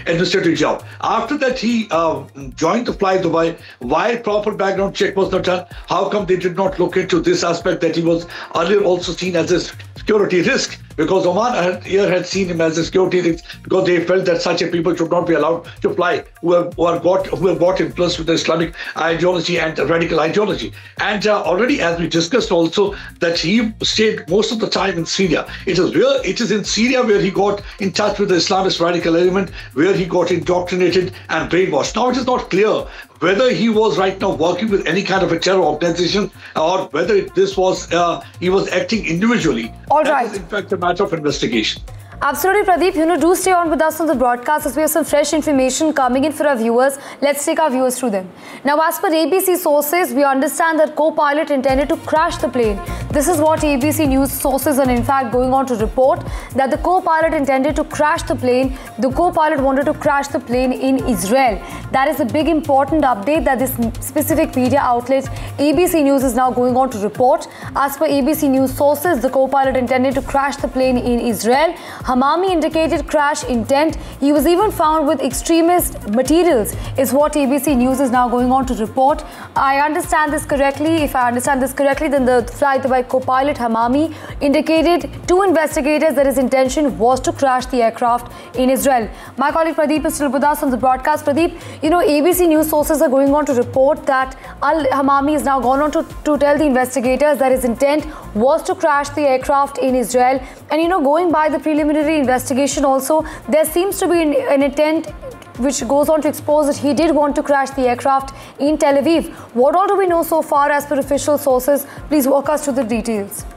administrative job. After that, he joined the Fly Dubai. Why proper background check was not done? How come they did not look into this aspect that he was earlier also seen as a security risk? Because Oman had seen him as a security risk because they felt that such a people should not be allowed to fly who have got influenced with the Islamic ideology and radical ideology. And already, as we discussed also, that he stayed most of the time in Syria. It is in Syria where he got in touch with the Islamist radical element, where he got indoctrinated and brainwashed. Now, it is not clear whether he was right now working with any kind of a terror organization or whether this was he was acting individually. All right. That is in fact a matter of investigation. Absolutely, Pradeep. Do stay on with us on the broadcast as we have some fresh information coming in for our viewers. Let's take our viewers through them. Now, as per ABC sources, we understand that co-pilot intended to crash the plane. This is what ABC News sources are in fact going on to report, that the co-pilot intended to crash the plane. The co-pilot wanted to crash the plane in Israel. That is a big important update that this specific media outlet, ABC News, is now going on to report. As per ABC News sources, the co-pilot intended to crash the plane in Israel. Hamami indicated crash intent. He was even found with extremist materials, is what ABC News is now going on to report. I understand this correctly. If I understand this correctly, then the Fly Dubai co-pilot Hamami indicated to investigators that his intention was to crash the aircraft in Israel. My colleague Pradeep is still with us on the broadcast. Pradeep, ABC News sources are going on to report that Al-Hamami has now gone on to tell the investigators that his intent was to crash the aircraft in Israel. And going by the preliminary investigation also, there seems to be an intent which goes on to expose that he did want to crash the aircraft in Tel Aviv. What all do we know so far as per official sources? Please walk us through the details.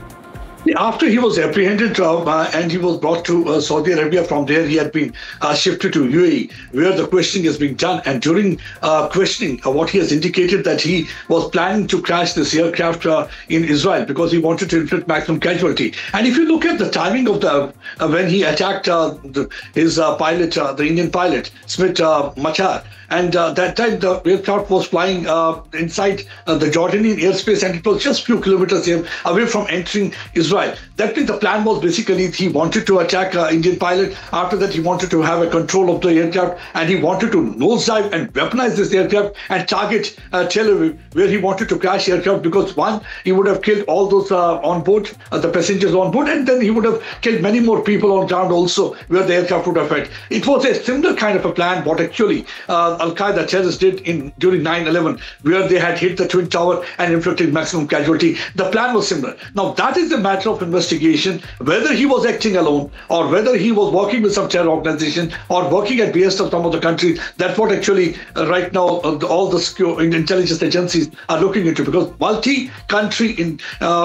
After he was apprehended and he was brought to Saudi Arabia, from there he had been shifted to UAE, where the questioning is being done. And during questioning, what he has indicated that he was planning to crash this aircraft in Israel because he wanted to inflict maximum casualty. And if you look at the timing of the when he attacked his pilot, the Indian pilot, Smith Machar, and that time the aircraft was flying inside the Jordanian airspace, and it was just a few kilometers away from entering Israel. That means the plan was basically he wanted to attack Indian pilot. After that, he wanted to have a control of the aircraft, and he wanted to nosedive and weaponize this aircraft and target Tel Aviv, where he wanted to crash aircraft because one, he would have killed all those on board, the passengers on board, and then he would have killed many more people on ground also, where the aircraft would have hit. It was a similar kind of a plan what actually Al-Qaeda terrorists did during 9/11, where they had hit the Twin Tower and inflicted maximum casualty. The plan was similar. Now, that is the matter of investigation, whether he was acting alone or whether he was working with some terror organization or working at behest of some of the countries. That's what actually right now all the secure intelligence agencies are looking into, because multi-country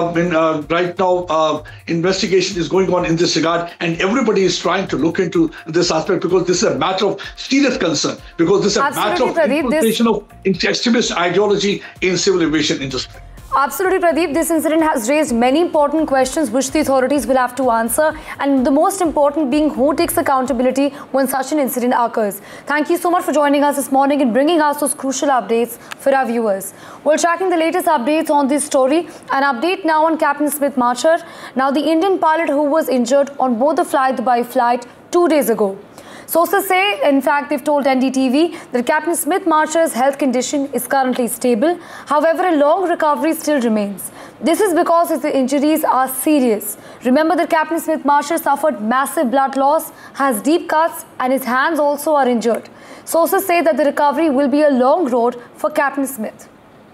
right now investigation is going on in this regard, and everybody is trying to look into this aspect because this is a matter of serious concern, because this is a matter of infiltration of extremist ideology in civil aviation industry. Absolutely, Pradeep. This incident has raised many important questions which the authorities will have to answer, and the most important being who takes accountability when such an incident occurs. Thank you so much for joining us this morning and bringing us those crucial updates for our viewers. We're tracking the latest updates on this story. An update now on Captain Smith Machar. Now, the Indian pilot who was injured on board the Fly Dubai flight 2 days ago. Sources say, in fact, they've told NDTV that Captain Smith Machar's health condition is currently stable. However, a long recovery still remains. This is because his injuries are serious. Remember that Captain Smith Machar suffered massive blood loss, has deep cuts, and his hands also are injured. Sources say that the recovery will be a long road for Captain Smith.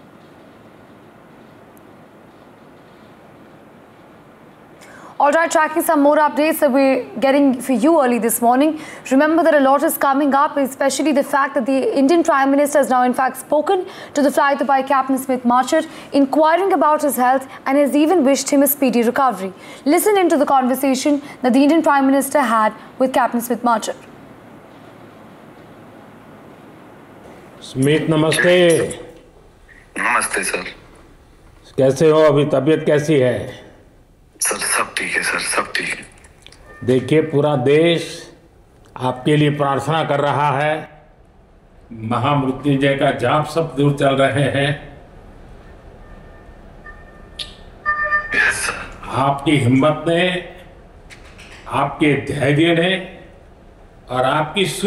All right, tracking some more updates that we're getting for you early this morning. Remember that a lot is coming up, especially the fact that the Indian Prime Minister has now in fact spoken to the Fly Dubai Captain Smith Machar, inquiring about his health, and has even wished him a speedy recovery. Listen into the conversation that the Indian Prime Minister had with Captain Smith Machar. Smith नमस्ते। नमस्ते sir. कैसे हो अभी, तबीयत कैसी है? Sir सब ठीक है सर, सब ठीक है। देखिए, पूरा देश आपके लिए प्रार्थना कर रहा है। महामृत्युंजय का जाप सब दूर चल रहे हैं। Yes sir. आपकी हिम्मत ने, आपके धैर्य ने और आपकी